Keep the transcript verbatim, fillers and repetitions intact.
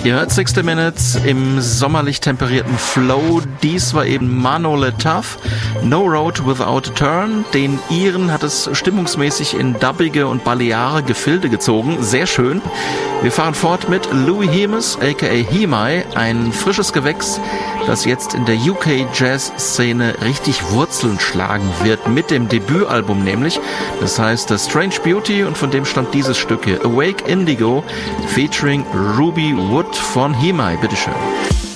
Ihr hört sixty Minutes im sommerlich temperierten Flow. Dies war eben Mano Le Taf, No Road Without a Turn. Den Iren hat es stimmungsmäßig in dubbige und baleare Gefilde gezogen. Sehr schön. Wir fahren fort mit Louis Hemes, aka Himai, ein frisches Gewächs, das jetzt in der U K-Jazz-Szene richtig Wurzeln schlagen wird, mit dem Debütalbum nämlich. Das heißt The Strange Beauty, und von dem stammt dieses Stück hier, Awake Indigo, featuring Ruby Wood von Himai. Bitteschön.